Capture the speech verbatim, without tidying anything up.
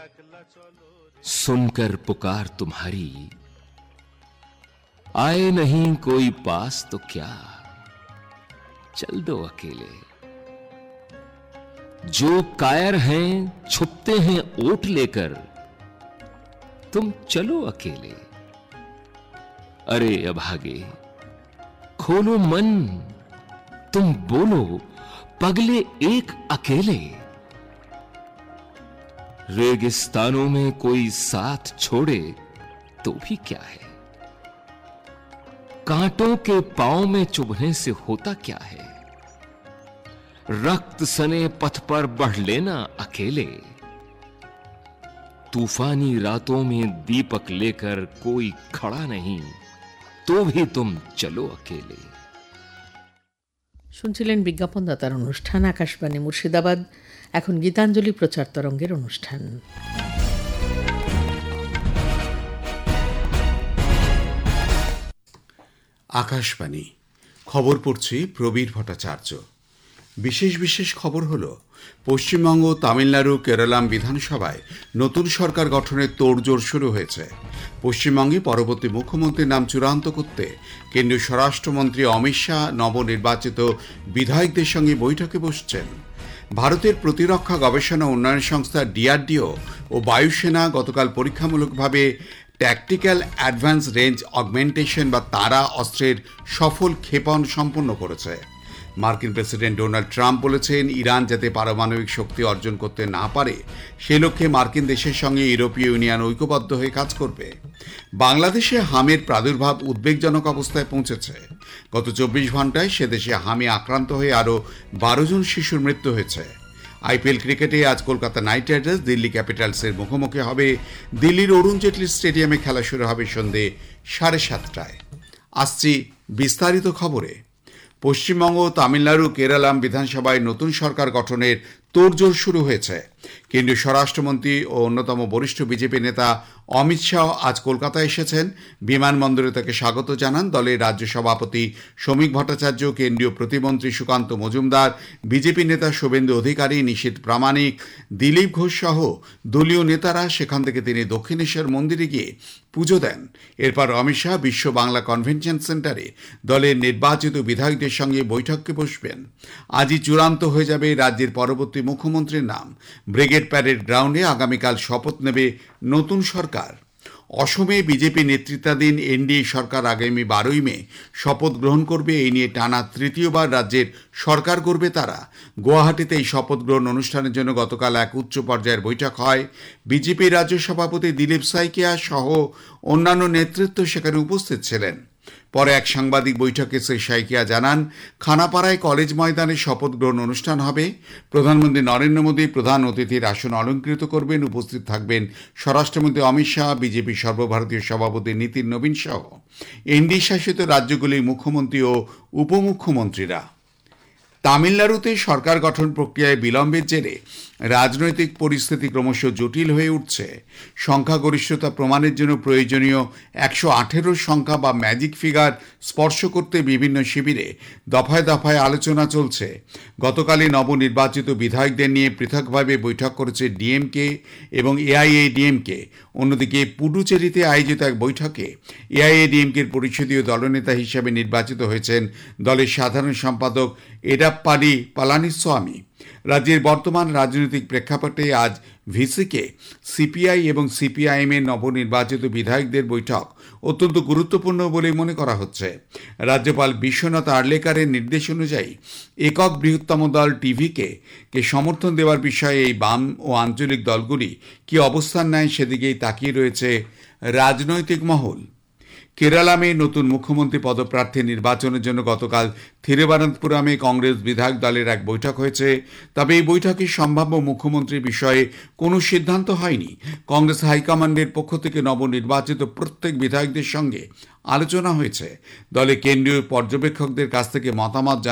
सुनकर पुकार तुम्हारी आए नहीं कोई पास तो क्या, चल दो अकेले। जो कायर हैं छुपते हैं ओट लेकर, तुम चलो अकेले। अरे अभागे खोलो मन, तुम बोलो पगले एक अकेले। रेगिस्तानों में कोई साथ छोड़े तो भी क्या है, कांटों के पांव में चुभने से होता क्या है। रक्त सने पथ पर बढ़ लेना अकेले, तूफानी रातों में दीपक लेकर कोई खड़ा नहीं, तो भी तुम चलो अकेले। শুনছিলেন বিজ্ঞাপনদাতার অনুষ্ঠান আকাশবাণী মুর্শিদাবাদ। এখন গীতাঞ্জলি প্রচার তরঙ্গের অনুষ্ঠান। আকাশবাণী খবর পড়ছি প্রবীর ভট্টাচার্য। বিশেষ বিশেষ খবর হলো, পশ্চিমবঙ্গ, তামিলনাড়ু, কেরালাম বিধানসভায় নতুন সরকার গঠনের তোড়জোড় শুরু হয়েছে। পশ্চিমবঙ্গে পরবর্তী মুখ্যমন্ত্রীর নাম চূড়ান্ত করতে কেন্দ্রীয় স্বরাষ্ট্রমন্ত্রী অমিত শাহ নবনির্বাচিত বিধায়কদের সঙ্গে বৈঠকে বসছেন। ভারতের প্রতিরক্ষা গবেষণা উন্নয়ন সংস্থা ডিআরডিও ও বায়ুসেনা গতকাল পরীক্ষামূলকভাবে ট্যাকটিক্যাল অ্যাডভান্স রেঞ্জ অগমেন্টেশন বা তারা অস্ত্রের সফল ক্ষেপণ সম্পন্ন করেছে। মার্কিন প্রেসিডেন্ট ডোনাল্ড ট্রাম্প বলেছেন, ইরান যাতে পারমাণবিক শক্তি অর্জন করতে না পারে সে লক্ষ্যে মার্কিন দেশের সঙ্গে ইউরোপীয় ইউনিয়ন ঐক্যবদ্ধ হয়ে কাজ করবে। বাংলাদেশে হামের প্রাদুর্ভাব উদ্বেগজনক অবস্থায় পৌঁছেছে। গত চব্বিশ ঘন্টায় সে দেশে হামে আক্রান্ত হয়ে আরও বারো জন শিশুর মৃত্যু হয়েছে। আইপিএল ক্রিকেটে আজ কলকাতা নাইট রাইডার্স দিল্লি ক্যাপিটালসের মুখোমুখি হবে। দিল্লির অরুণ জেটলি স্টেডিয়ামে খেলা শুরু হবে সন্ধে সাড়ে সাতটায়। আসছি বিস্তারিত খবরে। পশ্চিমবঙ্গ, তামিলনাড়ু, কেরালাম বিধানসভায় নতুন সরকার গঠনের তোড়জোড় শুরু হয়েছে। কেন্দ্রীয় স্বরাষ্ট্রমন্ত্রী ও অন্যতম বরিষ্ঠ বিজেপি নেতা অমিত শাহ আজ কলকাতায় এসেছেন। বিমানবন্দরে তাকে স্বাগত জানান দলের রাজ্য সভাপতি শ্রমিক ভট্টাচার্য, কেন্দ্রীয় প্রতিমন্ত্রী সুকান্ত মজুমদার, বিজেপি নেতা শুভেন্দু অধিকারী, নিশীথ প্রামাণিক, দিলীপ ঘোষ সহ দলীয় নেতারা। সেখান থেকে তিনি দক্ষিণেশ্বর মন্দিরে গিয়ে পুজো দেন। এরপর অমিত শাহ বিশ্ব বাংলা কনভেনশন সেন্টারে দলের নির্বাচিত বিধায়কদের সঙ্গে বৈঠকে বসবেন। আজই চূড়ান্ত হয়ে যাবে রাজ্যের পরবর্তী মুখ্যমন্ত্রীর নাম। ব্রিগেড প্যারেড গ্রাউন্ডে আগামীকাল শপথ নেবে নতুন সরকার। অসমে বিজেপি নেতৃত্বাধীন এনডিএ সরকার আগামী বারোই মে শপথ গ্রহণ করবে। এই নিয়ে টানা তৃতীয়বার রাজ্যের সরকার করবে তারা। গুয়াহাটিতে এই শপথ গ্রহণ অনুষ্ঠানের জন্য গতকাল এক উচ্চ পর্যায়ের বৈঠক হয়। বিজেপি রাজ্য সভাপতি দিলীপ সাইকিয়া সহ অন্যান্য নেতৃত্ব সেখানে উপস্থিত ছিলেন। পরে এক সাংবাদিক বৈঠকে শ্রী সাইকিয়া জানান, খানাপাড়ায় কলেজ ময়দানে শপথ গ্রহণ অনুষ্ঠান হবে। প্রধানমন্ত্রী নরেন্দ্র মোদী প্রধান অতিথির আসন অলঙ্কৃত করবেন। উপস্থিত থাকবেন স্বরাষ্ট্রমন্ত্রী অমিত শাহ, বিজেপি সর্বভারতীয় সভাপতি নীতিন নবীন সহ এনডিএ শাসিত রাজ্যগুলির মুখ্যমন্ত্রী ও উপমুখ্যমন্ত্রীরা। তামিলনাড়ুতে সরকার গঠন প্রক্রিয়ায় বিলম্বের জেরে রাজনৈতিক পরিস্থিতি ক্রমশ জটিল হয়ে উঠছে। সংখ্যাগরিষ্ঠতা প্রমাণের জন্য প্রয়োজনীয় একশো আঠেরো সংখ্যা বা ম্যাজিক ফিগার স্পর্শ করতে বিভিন্ন শিবিরে দফায় দফায় আলোচনা চলছে। গতকালই নবনির্বাচিত বিধায়কদের নিয়ে পৃথকভাবে বৈঠক করেছে ডিএমকে এবং এআইএডিএমকে। অন্যদিকে পুডুচেরিতে আয়োজিত এক বৈঠকে এআইএডিএমকের পরিষদীয় দলনেতা হিসেবে নির্বাচিত হয়েছেন দলের সাধারণ সম্পাদক এডাপ্পাডি পালানিস্বামী। রাজ্যের বর্তমান রাজনৈতিক প্রেক্ষাপটে আজ ভিসিকে সিপিআই এবং সিপিআইএম এর নবনির্বাচিত বিধায়কদের বৈঠক অত্যন্ত গুরুত্বপূর্ণ বলে মনে করা হচ্ছে। রাজ্যপাল বিশ্বনাথ আর্লেকারের নির্দেশ অনুযায়ী একক বৃহত্তম দল টিভিকে কে সমর্থন দেওয়ার বিষয়ে এই বাম ও আঞ্চলিক দলগুলি কি অবস্থান নেয় সেদিকেই তাকিয়ে রয়েছে রাজনৈতিক মহল। কেরালামে নতুন মুখ্যমন্ত্রী পদপ্রার্থী নির্বাচনের জন্য গতকাল থিরুবনন্তপুরমে কংগ্রেস বিধায়ক দলের এক বৈঠক হয়েছে। তবে এই বৈঠকে সম্ভাব্য মুখ্যমন্ত্রীর বিষয়ে কোনো সিদ্ধান্ত হয়নি। কংগ্রেস হাইকমান্ডের পক্ষ থেকে নবনির্বাচিত প্রত্যেক বিধায়কদের সঙ্গে আলোচনা হয়েছে। দলে কেন্দ্রীয় পর্যবেক্ষকদের কাছ থেকে মতামত